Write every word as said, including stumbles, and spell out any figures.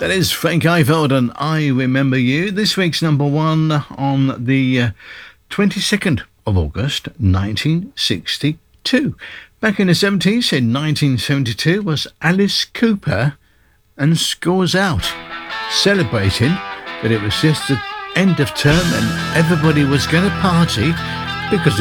That is Frank Ivold and I Remember You. This week's number one on the uh, twenty-second of August, nineteen sixty-two. Back in the seventies, in nineteen seventy-two, was Alice Cooper and Scores Out, celebrating that it was just the end of term and everybody was going to party because